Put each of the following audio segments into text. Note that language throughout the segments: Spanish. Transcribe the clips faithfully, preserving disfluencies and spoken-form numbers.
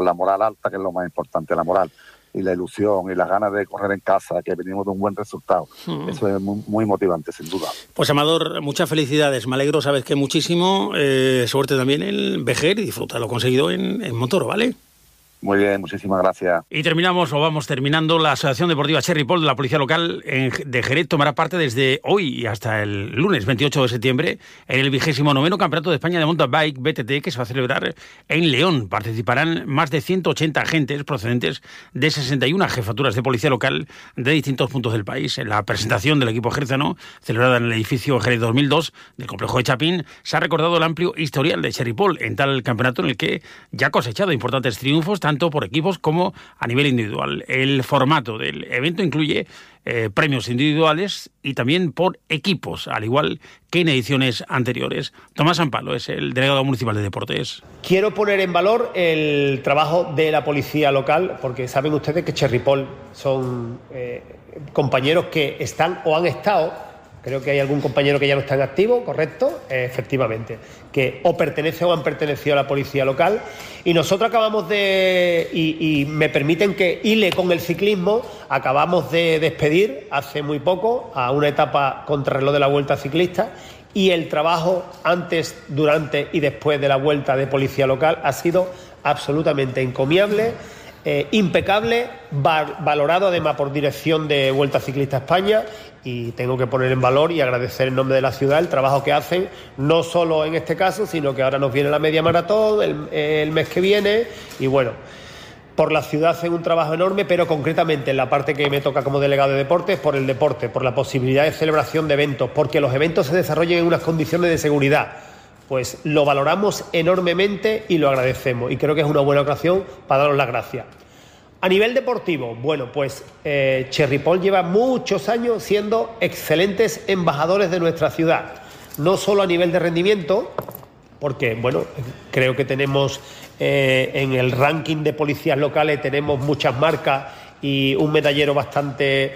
La moral alta, que es lo más importante, la moral y la ilusión y las ganas de correr en casa, que venimos de un buen resultado. Mm. Eso es muy, muy motivante, sin duda. Pues Amador, muchas felicidades, me alegro, sabes que muchísimo, eh, suerte también en Vejer y disfruta lo conseguido en, en Montoro, ¿vale? Muy bien, muchísimas gracias. Y terminamos, o vamos terminando, la Asociación Deportiva Cherry Pole de la Policía Local de Jerez tomará parte desde hoy y hasta el lunes veintiocho de septiembre en el vigésimo noveno Campeonato de España de Mountain Bike B T T, que se va a celebrar en León. Participarán más de ciento ochenta agentes procedentes de sesenta y una jefaturas de policía local de distintos puntos del país. En la presentación del equipo jerezano, celebrada en el edificio Jerez dos mil dos del complejo de Chapín, se ha recordado el amplio historial de Cherry Pole en tal campeonato en el que ya ha cosechado importantes triunfos, tanto por equipos como a nivel individual. El formato del evento incluye eh, premios individuales y también por equipos, al igual que en ediciones anteriores. Tomás Ampalo es el delegado municipal de deportes. Quiero poner en valor el trabajo de la policía local, porque saben ustedes que Cherry Pole son eh, compañeros que están o han estado. Creo que hay algún compañero que ya no está en activo, correcto, eh, efectivamente, que o pertenece o han pertenecido a la policía local. Y nosotros acabamos de, y, y me permiten que hile con el ciclismo, acabamos de despedir hace muy poco a una etapa contrarreloj de la Vuelta Ciclista, y el trabajo antes, durante y después de la Vuelta de policía local ha sido absolutamente encomiable. Eh, impecable, val- valorado además por dirección de Vuelta Ciclista España, y tengo que poner en valor y agradecer en nombre de la ciudad el trabajo que hacen, no solo en este caso, sino que ahora nos viene la media maratón el, el mes que viene, y bueno, por la ciudad hacen un trabajo enorme, pero concretamente en la parte que me toca como delegado de deportes, por el deporte, por la posibilidad de celebración de eventos, porque los eventos se desarrollen en unas condiciones de seguridad. Pues lo valoramos enormemente y lo agradecemos, y creo que es una buena ocasión para daros las gracias. A nivel deportivo, bueno, pues eh, Cherry Pole lleva muchos años siendo excelentes embajadores de nuestra ciudad, no solo a nivel de rendimiento, porque, bueno, creo que tenemos eh, en el ranking de policías locales tenemos muchas marcas y un medallero bastante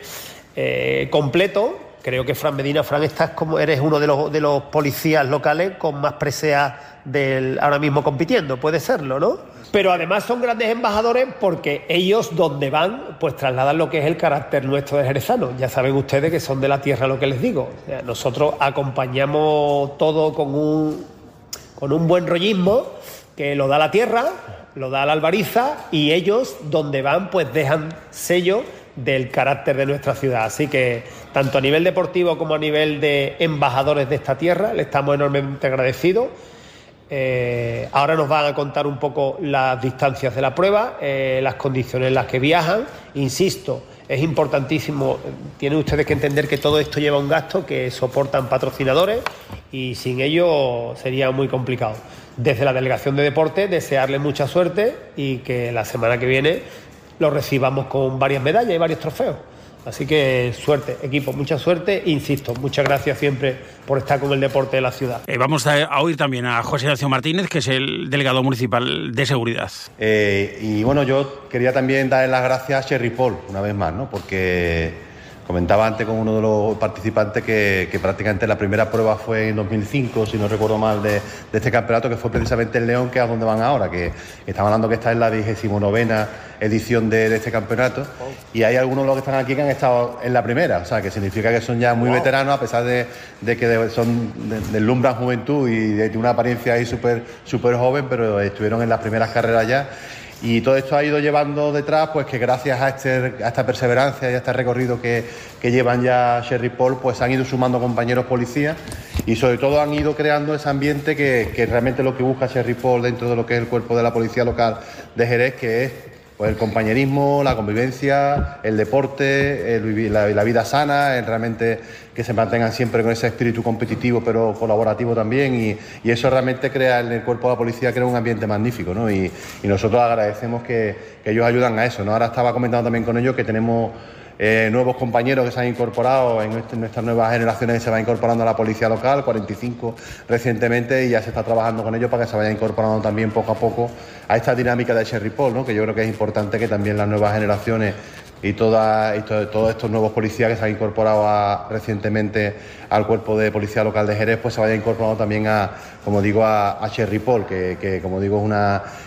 eh, completo. Creo que Fran Medina, Fran, estás como eres uno de los de los policías locales con más preseas del ahora mismo compitiendo, puede serlo, ¿no? Pero además son grandes embajadores porque ellos donde van, pues trasladan lo que es el carácter nuestro de jerezano. Ya saben ustedes que son de la tierra lo que les digo. O sea, nosotros acompañamos todo con un con un buen rollismo que lo da la tierra, lo da la albariza, y ellos donde van pues dejan sello del carácter de nuestra ciudad. Así que tanto a nivel deportivo como a nivel de embajadores de esta tierra le estamos enormemente agradecidos. Eh, ahora nos van a contar un poco las distancias de la prueba, eh, las condiciones en las que viajan. Insisto, es importantísimo, tienen ustedes que entender que todo esto lleva un gasto que soportan patrocinadores y sin ello sería muy complicado. Desde la Delegación de Deportes, desearles mucha suerte y que la semana que viene lo recibamos con varias medallas y varios trofeos. Así que suerte, equipo, mucha suerte. Insisto, muchas gracias siempre por estar con el deporte de la ciudad. Eh, vamos a, a oír también a José Ignacio Martínez, que es el delegado municipal de seguridad. Eh, y bueno, yo quería también darle las gracias a Cherry Pole, una vez más, ¿no? Porque comentaba antes con uno de los participantes que, que prácticamente la primera prueba fue en dos mil cinco, si no recuerdo mal, de, de este campeonato, que fue precisamente en León, que es a donde van ahora, que estamos hablando que está en la vigésimo novena edición de, de este campeonato, y hay algunos de los que están aquí que han estado en la primera, o sea, que significa que son ya muy wow. veteranos, a pesar de, de que de, son de, deslumbran juventud y de, de una apariencia ahí súper súper joven, pero estuvieron en las primeras carreras ya. Y todo esto ha ido llevando detrás, pues que gracias a, este, a esta perseverancia y a este recorrido que, que llevan ya Cherry Pole, pues han ido sumando compañeros policías y sobre todo han ido creando ese ambiente que, que realmente lo que busca Cherry Pole dentro de lo que es el cuerpo de la policía local de Jerez, que es pues el compañerismo, la convivencia, el deporte, el, la, la vida sana, el realmente que se mantengan siempre con ese espíritu competitivo pero colaborativo también, y, y eso realmente crea en el cuerpo de la policía crea un ambiente magnífico, ¿no? Y, y nosotros agradecemos que, que ellos ayudan a eso, ¿no? Ahora estaba comentando también con ellos que tenemos Eh, nuevos compañeros que se han incorporado en, este, en estas nuevas generaciones que se van incorporando a la policía local, cuarenta y cinco recientemente, y ya se está trabajando con ellos para que se vayan incorporando también poco a poco a esta dinámica de Cherry Pole, ¿no? Que yo creo que es importante que también las nuevas generaciones y, toda, y to, todos estos nuevos policías que se han incorporado a, recientemente al cuerpo de policía local de Jerez, pues se vayan incorporando también a, como digo, a, a Cherry Pole, que, que como digo es una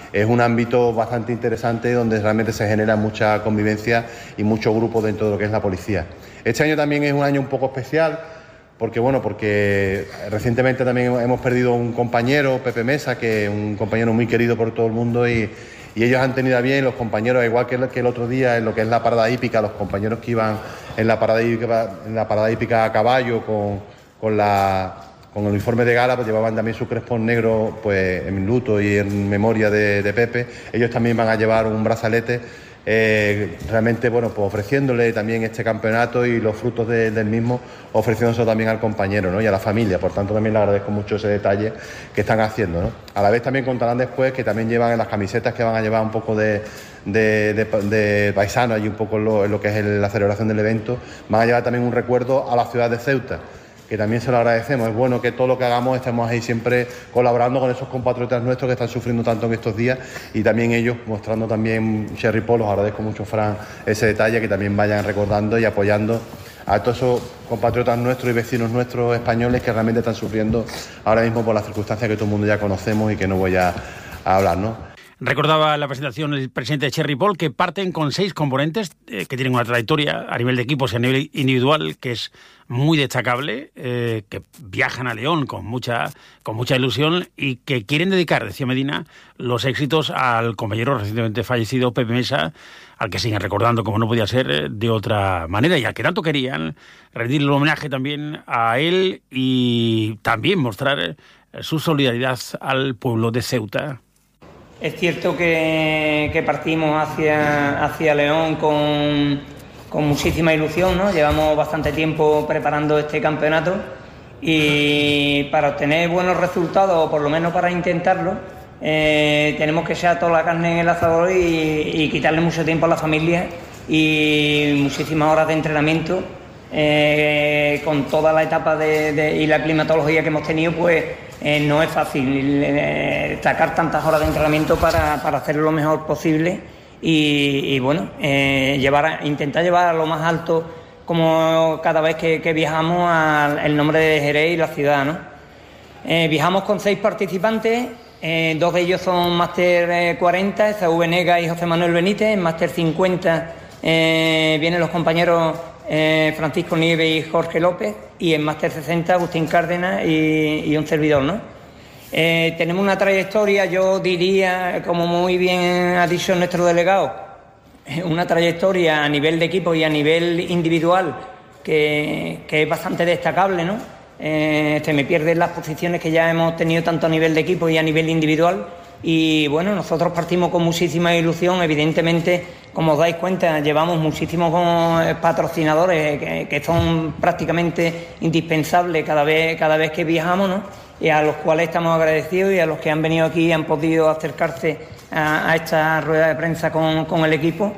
es un ámbito bastante interesante donde realmente se genera mucha convivencia y mucho grupo dentro de lo que es la policía. Este año también es un año un poco especial porque, bueno, porque recientemente también hemos perdido un compañero, Pepe Mesa, que es un compañero muy querido por todo el mundo y, y ellos han tenido a bien, los compañeros, igual que el, que el otro día en lo que es la parada hípica, los compañeros que iban en la parada hípica, en la parada hípica a caballo con, con la... con el uniforme de gala, pues llevaban también su crespón negro pues en luto y en memoria de, de Pepe. Ellos también van a llevar un brazalete, eh, realmente, bueno, pues ofreciéndole también este campeonato y los frutos de, del mismo, ofreciéndose también al compañero, ¿no? Y a la familia. Por tanto, también le agradezco mucho ese detalle que están haciendo, ¿no? A la vez también contarán después que también llevan en las camisetas que van a llevar un poco de, de, de, de paisano y un poco en lo, en lo que es el, la celebración del evento, van a llevar también un recuerdo a la ciudad de Ceuta, que también se lo agradecemos. Es bueno que todo lo que hagamos estemos ahí siempre colaborando con esos compatriotas nuestros que están sufriendo tanto en estos días y también ellos mostrando también Cherry Pole. Os agradezco mucho, Fran, ese detalle, que también vayan recordando y apoyando a todos esos compatriotas nuestros y vecinos nuestros españoles que realmente están sufriendo ahora mismo por las circunstancias que todo el mundo ya conocemos y que no voy a, a hablar, ¿no? Recordaba en la presentación el presidente de Cherry Pole que parten con seis componentes eh, que tienen una trayectoria a nivel de equipos y a nivel individual que es muy destacable, eh, que viajan a León con mucha, con mucha ilusión y que quieren dedicar, decía Medina, los éxitos al compañero recientemente fallecido Pepe Mesa, al que siguen recordando como no podía ser de otra manera y al que tanto querían, rendirle un homenaje también a él y también mostrar su solidaridad al pueblo de Ceuta. Es cierto que, que partimos hacia, hacia León con, con muchísima ilusión, ¿no? Llevamos bastante tiempo preparando este campeonato y para obtener buenos resultados, o por lo menos para intentarlo, eh, tenemos que echar toda la carne en el asador y, y quitarle mucho tiempo a la familia y muchísimas horas de entrenamiento. Eh, con toda la etapa de, de, y la climatología que hemos tenido, pues eh, no es fácil eh, sacar tantas horas de entrenamiento para, para hacerlo lo mejor posible y, y bueno, eh, llevar a, intentar llevar a lo más alto, como cada vez que, que viajamos, al, el nombre de Jerez y la ciudad, ¿no? Eh, viajamos con seis participantes, eh, dos de ellos son Máster cuarenta, Esaú Venegas y José Manuel Benítez. En Máster cincuenta eh, vienen los compañeros Eh, Francisco Nieves y Jorge López, y en Máster sesenta Agustín Cárdenas y, y un servidor, ¿no? Eh, tenemos una trayectoria, yo diría, como muy bien ha dicho nuestro delegado, una trayectoria a nivel de equipo y a nivel individual que, que es bastante destacable, ¿no? Eh, se me pierden las posiciones que ya hemos tenido tanto a nivel de equipo y a nivel individual. Y bueno, nosotros partimos con muchísima ilusión. Evidentemente, como os dais cuenta, llevamos muchísimos patrocinadores que, que son prácticamente indispensables cada vez, cada vez que viajamos, ¿no? Y a los cuales estamos agradecidos y a los que han venido aquí y han podido acercarse a, a esta rueda de prensa con, con el equipo.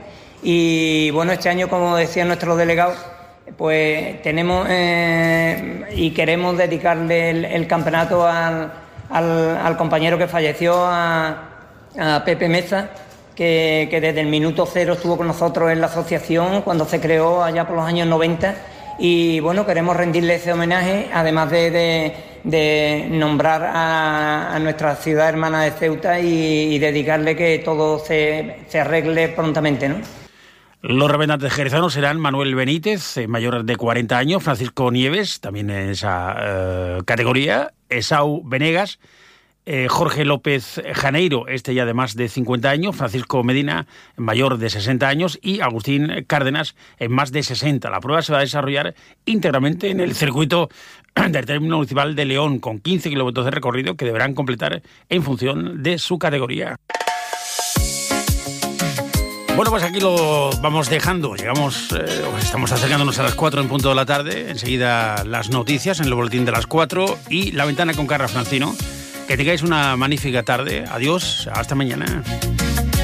Y bueno, este año, como decía nuestro delegado, pues tenemos eh, y queremos dedicarle el, el campeonato al Al, al compañero que falleció, a, a Pepe Mesa, que, que desde el minuto cero estuvo con nosotros en la asociación cuando se creó allá por los años noventa y bueno, queremos rendirle ese homenaje, además de, de, de nombrar a, a nuestra ciudad hermana de Ceuta y, y dedicarle que todo se, se arregle prontamente, ¿no? Los representantes jerezanos serán Manuel Benítez, mayor de cuarenta años, Francisco Nieves, también en esa eh, categoría, Esaú Venegas, eh, Jorge López Janeiro, este ya de más de cincuenta años, Francisco Medina, mayor de sesenta años, y Agustín Cárdenas, en más de sesenta. La prueba se va a desarrollar íntegramente en el circuito del término municipal de León, con quince kilómetros de recorrido que deberán completar en función de su categoría. Bueno, pues aquí lo vamos dejando. Llegamos, eh, estamos acercándonos a las cuatro en punto de la tarde. Enseguida las noticias en el boletín de las cuatro y La Ventana con Carla Francino. Que tengáis una magnífica tarde. Adiós, hasta mañana.